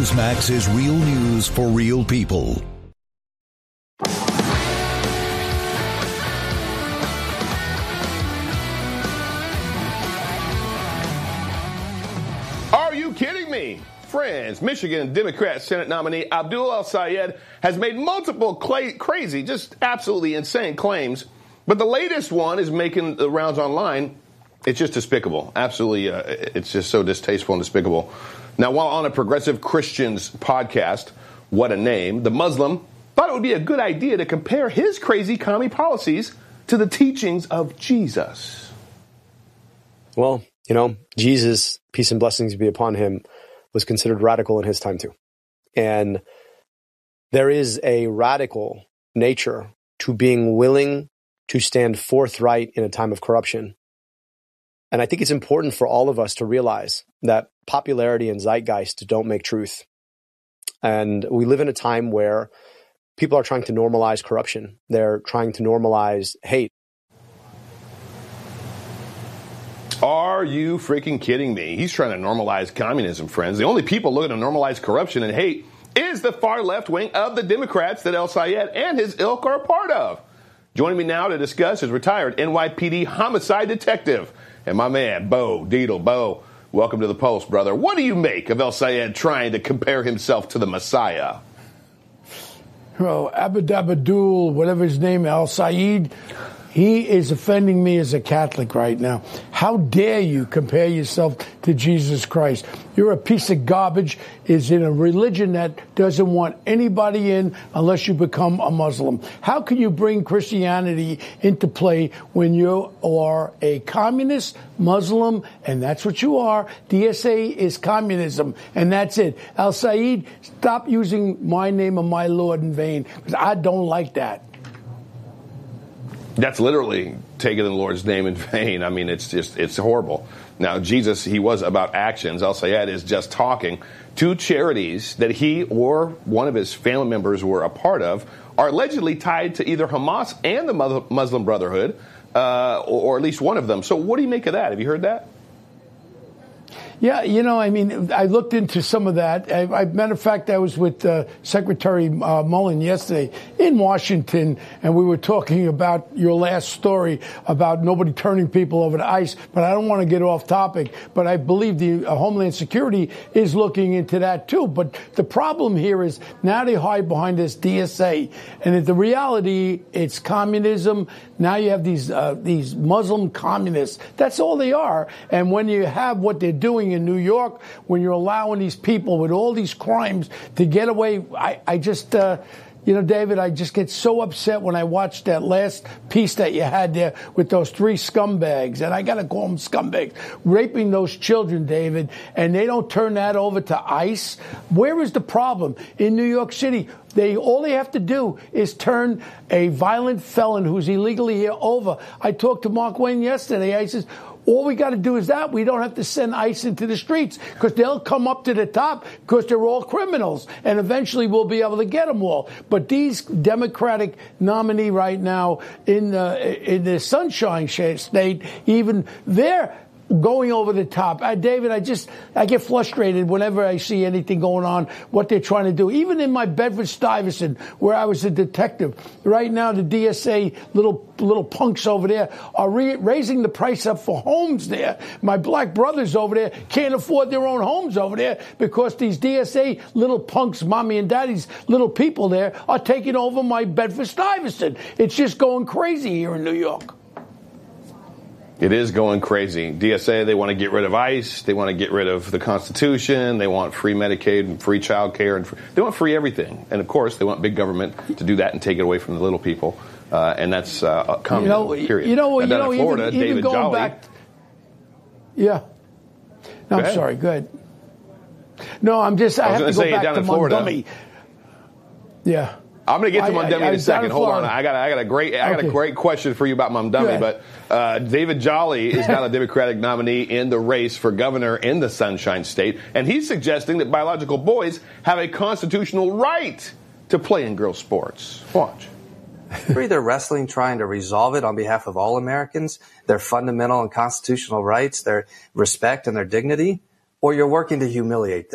Newsmax is real news for real people. Are you kidding me? Friends, Michigan Democrat Senate nominee Abdul El-Sayed has made multiple crazy, just absolutely insane claims. But the latest one is making the rounds online. It's just despicable. Absolutely, it's just so distasteful and despicable. Now, while on a Progressive Christians podcast, What a Name, the Muslim thought it would be a good idea to compare his crazy commie policies to the teachings of Jesus. Well, Jesus, peace and blessings be upon him, was considered radical in his time too. And there is a radical nature to being willing to stand forthright in a time of corruption. And I think it's important for all of us to realize that popularity and zeitgeist don't make truth. And we live in a time where people are trying to normalize corruption. They're trying to normalize hate. Are you freaking kidding me? He's trying to normalize communism, friends. The only people looking to normalize corruption and hate is the far left wing of the Democrats that El-Sayed and his ilk are a part of. Joining me now to discuss is retired NYPD homicide detective and my man, Bo Dietl. Bo, welcome to the Post, brother. What do you make of El-Sayed trying to compare himself to the Messiah? Well, Abdul, whatever his name, El-Sayed, he is offending me as a Catholic right now. How dare you compare yourself to Jesus Christ? You're a piece of garbage. Is in a religion that doesn't want anybody in unless you become a Muslim. How can you bring Christianity into play when you are a communist Muslim? And that's what you are. DSA is communism, and that's it. El-Sayed, stop using my name and my Lord in vain, because I don't like that. That's literally taking the Lord's name in vain. I mean, it's horrible. Now, Jesus, he was about actions. El-Sayed is just talking. Two charities that he or one of his family members were a part of are allegedly tied to either Hamas and the Muslim Brotherhood, or at least one of them. So what do you make of that? Have you heard that? Yeah, I looked into some of that. Matter of fact, I was with Secretary Mullen yesterday in Washington, and we were talking about your last story about nobody turning people over to ICE, but I don't want to get off topic. But I believe the Homeland Security is looking into that too. But the problem here is now they hide behind this DSA, and the reality, it's communism. Now you have these Muslim communists. That's all they are. And when you have what they're doing in New York, when you're allowing these people with all these crimes to get away, I just, David, I just get so upset when I watch that last piece that you had there with those three scumbags, and I got to call them scumbags, raping those children, David, and they don't turn that over to ICE. Where is the problem? In New York City, all they have to do is turn a violent felon who's illegally here over. I talked to Mark Wayne yesterday. I says, all we got to do is that. We don't have to send ICE into the streets because they'll come up to the top because they're all criminals. And eventually we'll be able to get them all. But these Democratic nominee right now in the Sunshine State, even they're going over the top. David, I get frustrated whenever I see anything going on, what they're trying to do. Even in my Bedford-Stuyvesant, where I was a detective, right now the DSA little punks over there are raising the price up for homes there. My black brothers over there can't afford their own homes over there because these DSA little punks, mommy and daddy's little people there, are taking over my Bedford-Stuyvesant. It's just going crazy here in New York. It is going crazy. DSA, they want to get rid of ICE. They want to get rid of the Constitution. They want free Medicaid and free child care. And they want free everything. And, of course, they want big government to do that and take it away from the little people. And that's communism, period. In Florida, even David going Jolly. back. Yeah. No, I'm sorry. Go ahead. No, I have to go back to Montgomery. Yeah. I'm going to get to Montgomery in a second. Hold on. I got a great question for you about Montgomery. But David Jolly is now the Democratic nominee in the race for governor in the Sunshine State. And he's suggesting that biological boys have a constitutional right to play in girls' sports. Watch. You're either wrestling trying to resolve it on behalf of all Americans, their fundamental and constitutional rights, their respect and their dignity, or you're working to humiliate them.